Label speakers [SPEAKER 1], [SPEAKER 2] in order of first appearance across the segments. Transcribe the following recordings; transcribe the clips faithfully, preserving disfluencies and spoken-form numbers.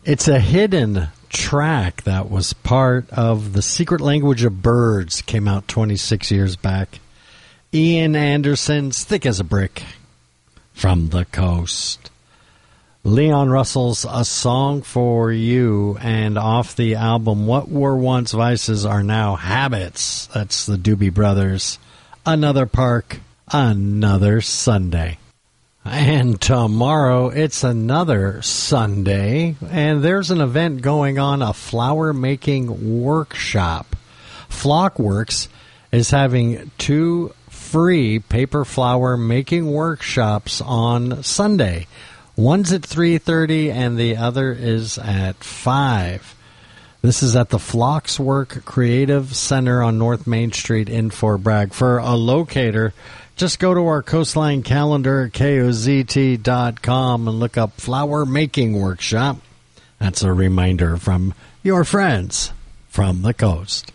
[SPEAKER 1] It's a hidden track that was part of The Secret Language of Birds, came out twenty-six years back. Ian Anderson's Thick as a Brick, From the Coast. Leon Russell's A Song for You, and off the album What Were Once Vices Are Now Habits. That's the Doobie Brothers. Another Park, Another Sunday. And tomorrow, it's another Sunday, and there's an event going on, a flower-making workshop. Flockworks is having two free paper flower making workshops on Sunday. One's at three thirty, and the other is at five. This is at the Flockswork Creative Center on North Main Street in Fort Bragg. For a locator, just go to our Coastline calendar at K O Z T dot com and look up Flower Making Workshop. That's a reminder from your friends from the coast.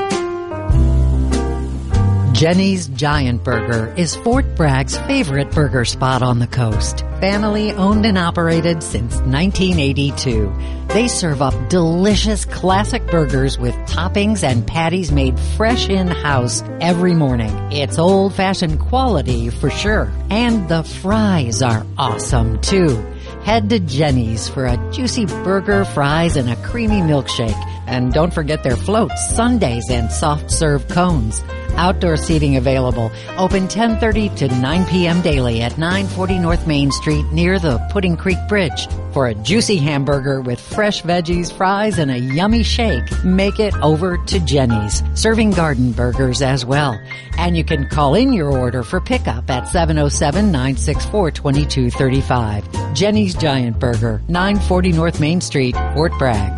[SPEAKER 2] Jenny's Giant Burger is Fort Bragg's favorite burger spot on the coast. Family owned and operated since nineteen eighty-two. They serve up delicious classic burgers with toppings and patties made fresh in-house every morning. It's old-fashioned quality for sure. And the fries are awesome too. Head to Jenny's for a juicy burger, fries, and a creamy milkshake. And don't forget their floats, sundaes, and soft-serve cones. Outdoor seating available. Open ten thirty to nine p.m. daily at nine forty North Main Street near the Pudding Creek Bridge. For a juicy hamburger with fresh veggies, fries, and a yummy shake, make it over to Jenny's. Serving garden burgers as well. And you can call in your order for pickup at seven oh seven, nine six four, two two three five. Jenny's Giant Burger, nine forty North Main Street, Fort Bragg.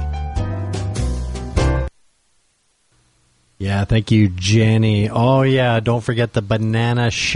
[SPEAKER 1] Yeah, thank you, Jenny. Oh, yeah, don't forget the banana shake.